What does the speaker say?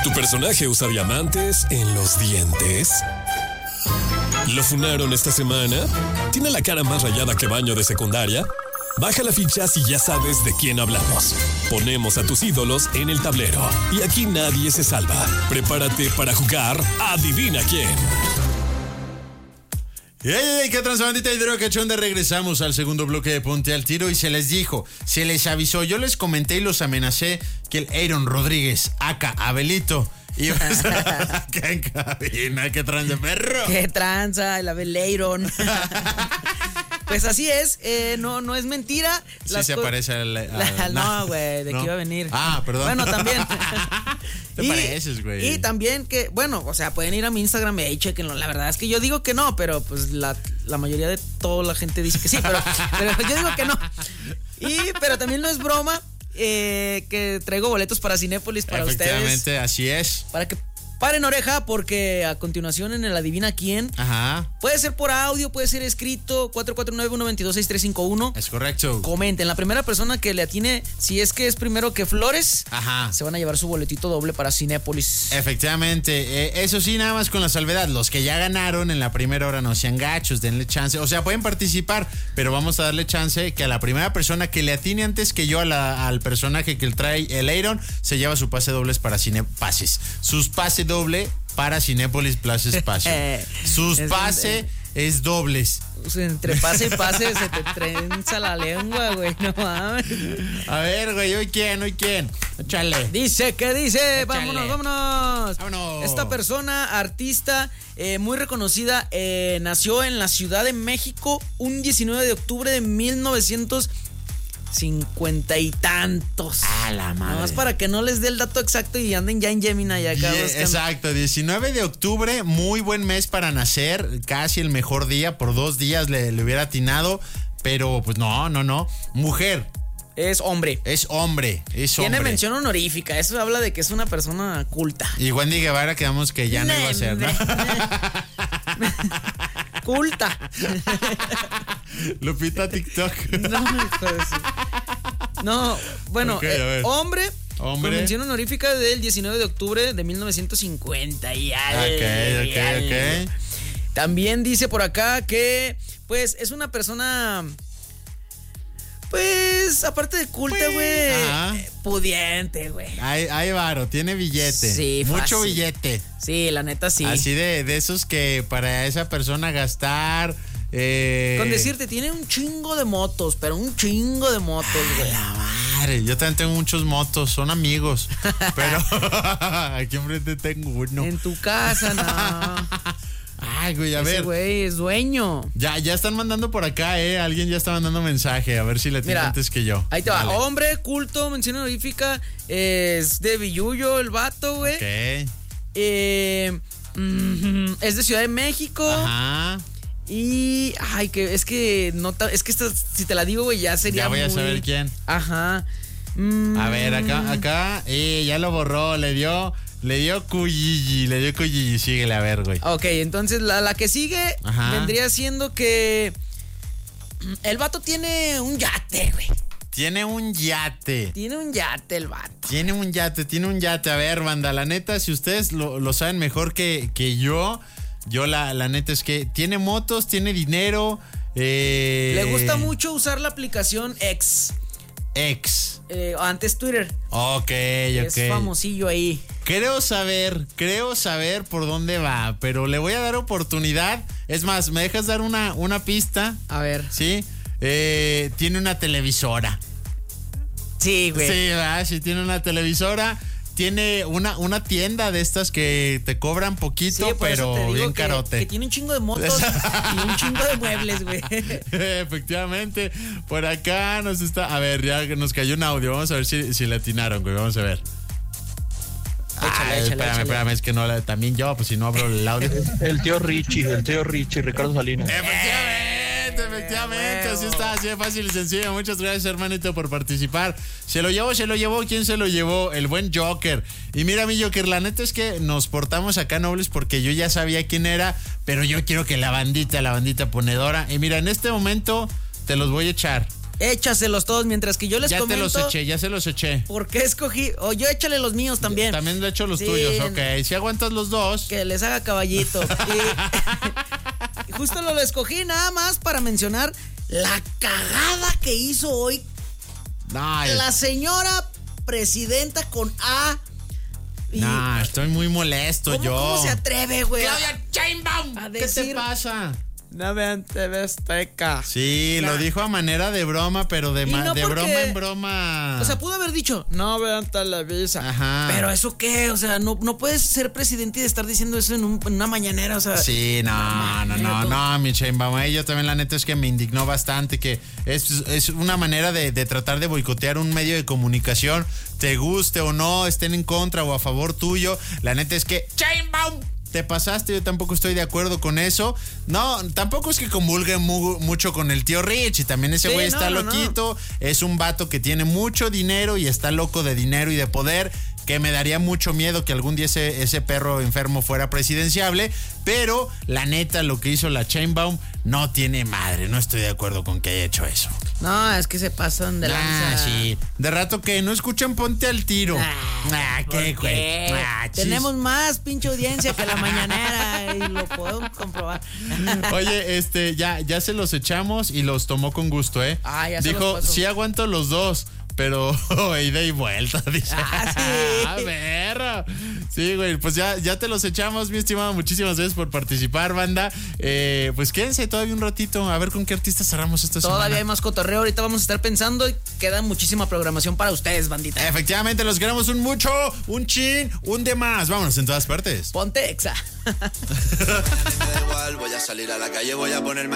¿Tu personaje usa diamantes en los dientes? ¿Lo funaron esta semana? ¿Tiene la cara más rayada que baño de secundaria? Baja la ficha si ya sabes de quién hablamos. Ponemos a tus ídolos en el tablero y aquí nadie se salva. Prepárate para jugar Adivina quién. ¡Ey! ¿Qué transbandita y drogachonda? Regresamos al segundo bloque de Ponte al Tiro y se les dijo, se les avisó, yo les comenté y los amenacé que el Aaron Rodríguez, aka Abelito, iba a estar acá en cabina. ¿Qué tranza, perro? ¿Qué tranza? El Abel. Pues así es, no es mentira. Sí se parece al no, güey, de que iba a venir. Ah, perdón. Bueno, también. Te pareces, güey. Y también que, bueno, o sea, pueden ir a mi Instagram y chequenlo. La verdad es que yo digo que no, pero pues la mayoría de toda la gente dice que sí, pero yo digo que no. Pero también no es broma que traigo boletos para Cinépolis para ustedes. Efectivamente, así es. Para que paren oreja porque a continuación en el Adivina Quién. Ajá. Puede ser por audio, puede ser escrito. 449-122-6351. Es correcto. Comenten. La primera persona que le atine, si es que es primero que Flores, ajá, se van a llevar su boletito doble para Cinépolis. Efectivamente. Eso sí, nada más con la salvedad. Los que ya ganaron en la primera hora no sean gachos, denle chance. O sea, pueden participar, pero vamos a darle chance que a la primera persona que le atine antes que yo al personaje que trae el Aaron, se lleva su pase dobles para Cinepases. Sus pases doble para Cinépolis Plaza Espacio. Sus pases es dobles. Entre pase y pase se te trenza la lengua, güey. No mames. A ver, güey, ¿hoy quién? Échale. Dice. Échale. Vámonos. Esta persona, artista muy reconocida, nació en la Ciudad de México un 19 de octubre de 1950 y tantos. A la madre. Nada más para que no les dé el dato exacto y anden ya en Gemini y acá. Exacto, 19 de octubre, muy buen mes para nacer, casi el mejor día, por 2 días le hubiera atinado, pero pues no. Mujer. Es hombre. Tiene mención honorífica, eso habla de que es una persona culta. Y Wendy Guevara quedamos que ya no iba a ser, ¿no? Culta. Lupita TikTok. No, bueno, okay, hombre. Con mención honorífica del 19 de octubre de 1950 y Ok. También dice por acá que, pues, es una persona, pues, aparte de culta, güey, pudiente, güey. Hay varo, tiene billete. Sí, mucho fácil. billete. Sí, la neta sí. Así de esos que para esa persona gastar. Con decirte, tiene un chingo de motos, pero un chingo de motos, güey. La madre, yo también tengo muchos motos, son amigos. Pero aquí enfrente tengo uno. En tu casa, no. Ay, güey, a ver. Ese güey es dueño. Ya están mandando por acá, alguien ya está mandando mensaje, a ver si le tiene antes que yo. Ahí te va. Hombre, culto, mención honorífica, es de Villullo el vato, güey. Ok. Es de Ciudad de México. Ajá. Y es que esta, si te la digo, güey, ya sería. Ya voy a saber quién. Ajá. A ver, acá, ya lo borró, le dio Cuyilli, síguele a ver, güey. Ok, entonces la que sigue vendría siendo que el vato tiene un yate, güey. Tiene un yate el vato. Tiene un yate. A ver, banda, la neta, si ustedes lo saben mejor que yo la neta es que tiene motos, tiene dinero. Le gusta mucho usar la aplicación X. Antes Twitter. Ok. Es famosillo ahí. Creo saber por dónde va, pero le voy a dar oportunidad. Es más, ¿me dejas dar una pista? A ver. ¿Sí? Tiene una televisora. Sí, güey. Sí, ¿verdad? Sí, tiene una televisora. Tiene una tienda de estas que te cobran poquito, sí, pero bien carote. Que tiene un chingo de motos y un chingo de muebles, güey. Efectivamente. Por acá nos está... A ver, ya nos cayó un audio. Vamos a ver si le atinaron, güey. Vamos a ver. Échale. Espérame, es que no también yo, pues si no abro el audio. El tío Richie, Ricardo Salinas. Efectivamente, así está, así de fácil y sencillo. Muchas gracias, hermanito, por participar. Se lo llevó. ¿Quién se lo llevó? El buen Joker. Y mira, mi Joker, la neta es que nos portamos acá nobles porque yo ya sabía quién era, pero yo quiero que la bandita ponedora. Y mira, en este momento te los voy a echar. Échaselos todos mientras que yo les comento. Ya se los eché. ¿Por qué escogí? O yo échale los míos también. También le echo los tuyos, ok. Si aguantas los dos. Que les haga caballito. Y justo lo escogí nada más para mencionar la cagada que hizo hoy la señora presidenta con A. No, estoy muy molesto yo. ¿Cómo se atreve, güey? Claudia Sheinbaum, ¿qué te pasa? No vean TV Azteca. Sí, lo dijo a manera de broma, pero de broma en broma. O sea, pudo haber dicho, no vean Televisa. Ajá. Pero ¿eso qué? O sea, no puedes ser presidente y estar diciendo eso en una mañanera, o sea. Sí, no, mi Sheinbaum. Yo también la neta es que me indignó bastante que es una manera de tratar de boicotear un medio de comunicación, te guste o no, estén en contra o a favor tuyo. La neta es que Sheinbaum, te pasaste, yo tampoco estoy de acuerdo con eso. No, tampoco es que comulgue mucho con el tío Rich, y también ese güey está loquito. Es un vato que tiene mucho dinero y está loco de dinero y de poder, que me daría mucho miedo que algún día ese perro enfermo fuera presidenciable, pero la neta lo que hizo la Sheinbaum no tiene madre, no estoy de acuerdo con que haya hecho eso. No, es que se pasan de lanza. Sí, de rato que no escuchan Ponte al Tiro. ¿Qué, güey? Tenemos más pinche audiencia que la mañanera y lo podemos comprobar. Oye, ya se los echamos y los tomó con gusto, ¿eh? Ya se dijo, los paso. sí aguanto los dos, pero ida y vuelta, dice. Sí. A ver. Sí, güey, pues ya te los echamos, mi estimado. Muchísimas gracias por participar, banda. Pues quédense todavía un ratito a ver con qué artistas cerramos esta semana. Todavía hay más cotorreo, ahorita vamos a estar pensando y queda muchísima programación para ustedes, bandita. Efectivamente, los queremos un mucho, un chin, un de más. Vámonos en todas partes. Ponte Exa. Me da igual, voy a salir a la calle, voy a ponerme